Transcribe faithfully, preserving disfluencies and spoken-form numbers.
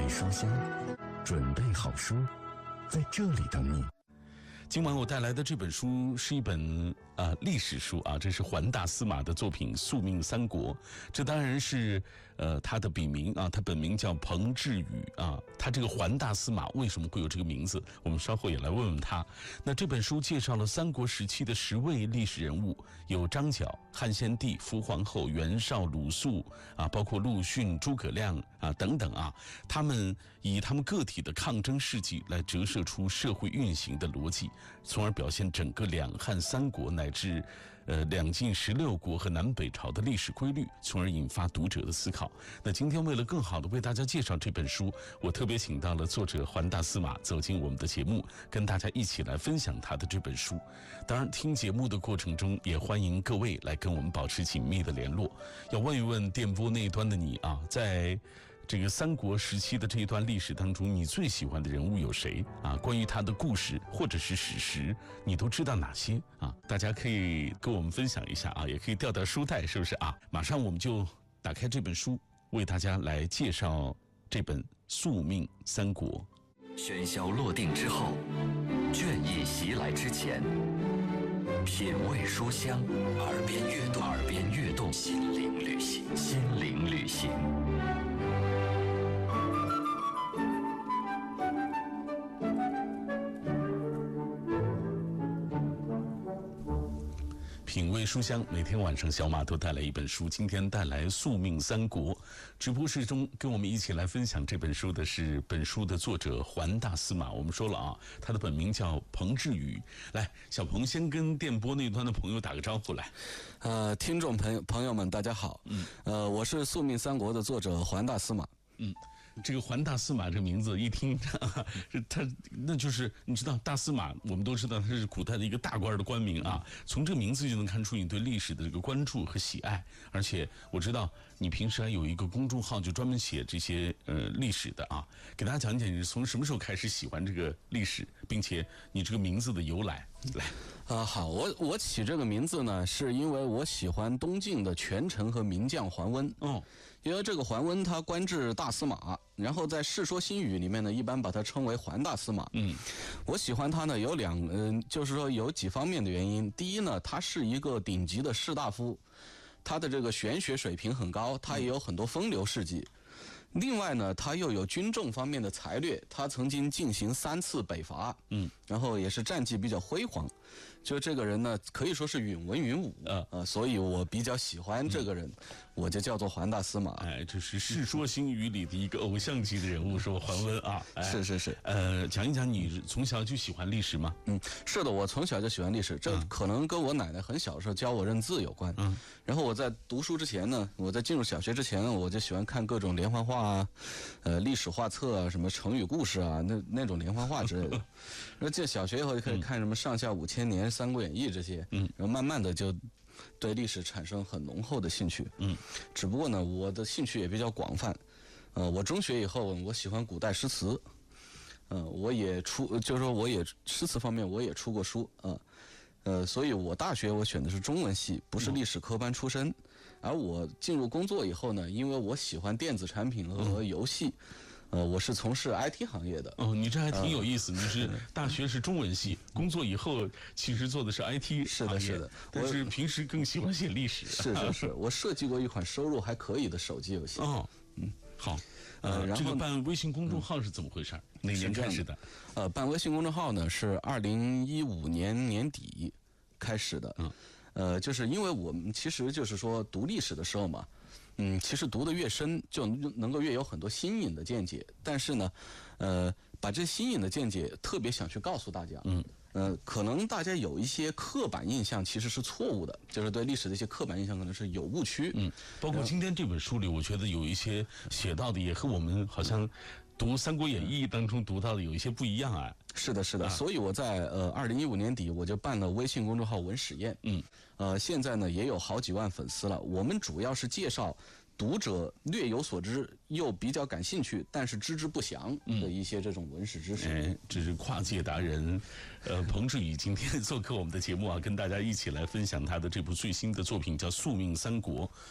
味书香，准备好书，在这里等你。 今晚我带来的这本书是一本啊、呃、历史书啊，这是环大司马的作品《宿命三国》。这当然是呃他的笔名啊，他本名叫彭志宇啊。他这个环大司马为什么会有这个名字？我们稍后也来问问他。那这本书介绍了三国时期的十位历史人物，有张角、汉献帝、伏皇后、袁绍、鲁肃啊，包括陆逊、诸葛亮啊等等啊，他们以他们个体的抗争事迹来折射出社会运行的逻辑，从而表现整个两汉三国乃至呃两晋十六国和南北朝的历史规律，从而引发读者的思考。那今天为了更好的为大家介绍这本书，我特别请到了作者环大司马走进我们的节目，跟大家一起来分享他的这本书。当然听节目的过程中，也欢迎各位来跟我们保持紧密的联络。要问一问电波那一端的你啊，在这个三国时期的这一段历史当中，你最喜欢的人物有谁啊？关于他的故事或者是史实，你都知道哪些啊？大家可以跟我们分享一下啊，也可以调调书袋，是不是啊？马上我们就打开这本书，为大家来介绍这本《宿命三国》。 喧嚣落定之后，倦意袭来之前，品味书香，耳边跃动，耳边跃动，心灵旅行，心灵旅行。 品味书香，每天晚上小马都带来一本书，今天带来《宿命三国》。直播室中跟我们一起来分享这本书的是本书的作者环大司马。我们说了啊，他的本名叫彭志宇。来，小彭先跟电波那端的朋友打个招呼来。 呃，听众朋友朋友们，大家好。嗯，呃，我是《宿命三国》的作者环大司马。 嗯。这个环大司马这个名字一听，他那就是你知道大司马，我们都知道他是古代的一个大官的官名啊。从这个名字就能看出你对历史的这个关注和喜爱。而且我知道你平时还有一个公众号，就专门写这些呃历史的啊。给大家讲讲你是从什么时候开始喜欢这个历史，并且你这个名字的由来。来， 啊、呃，好，我我起这个名字呢，是因为我喜欢东晋的权臣和名将桓温。哦，因为这个桓温他官至大司马，然后在《世说新语》里面呢，一般把他称为环大司马。嗯，我喜欢他呢有两，嗯、呃，就是说有几方面的原因。第一呢，他是一个顶级的士大夫，他的这个玄学水平很高，他也有很多风流事迹。另外呢，他又有军政方面的才略，他曾经进行三次北伐，嗯，然后也是战绩比较辉煌。就这个人呢，可以说是允文允武，呃，呃所以我比较喜欢这个人，嗯、我就叫做环大司马。 哎，这是《世说新语》里的一个偶像级的人物，说桓温啊。哎、 是是是。 呃，讲一讲你从小就喜欢历史吗？ 嗯，是的，我从小就喜欢历史，这可能跟我奶奶很小的时候教我认字有关。嗯，然后我在读书之前呢，我在进入小学之前，我就喜欢看各种连环画啊，呃，历史画册啊，什么成语故事啊，那那种连环画之类的。然后进小学以后就开始看什么上下五千年、三国演义这些，嗯，然后慢慢的就对历史产生很浓厚的兴趣，嗯，只不过呢，我的兴趣也比较广泛，呃，我中学以后我喜欢古代诗词，呃，我也出，就是说我也诗词方面我也出过书，啊、呃。呃，所以我大学我选的是中文系，不是历史科班出身。而我进入工作以后呢，因为我喜欢电子产品和游戏，呃，我是从事 I T 行业的。 哦，你这还挺有意思。呃、你是大学是中文系，工作以后其实做的是 I T 是的，是的。 但是平时更喜欢写历史。 是是是，我设计过一款收入还可以的手机游戏。 哦，嗯，好。呃，然后这个办微信公众号是怎么回事？嗯、哪年开始的？ 呃，办微信公众号呢是二零一五年年底开始的。嗯，呃，就是因为我们其实就是说读历史的时候嘛，嗯，其实读得越深，就能够越有很多新颖的见解。但是呢，呃，把这新颖的见解特别想去告诉大家。嗯。呃，可能大家有一些刻板印象其实是错误的，就是对历史的一些刻板印象可能是有误区。嗯， 包括今天这本书里，我觉得有一些写到的也和我们好像读《三国演义》当中读到的有一些不一样啊。 是的，是的。啊、所以我在呃二零一五年底我就办了微信公众号文史宴。嗯，呃，现在呢也有好几万粉丝了。我们主要是介绍读者略有所知又比较感兴趣，但是知之不详的一些这种文史知识。 嗯、哎，这是跨界达人，呃，彭志宇今天做客我们的节目啊，跟大家一起来分享他的这部最新的作品，叫《宿命三国》。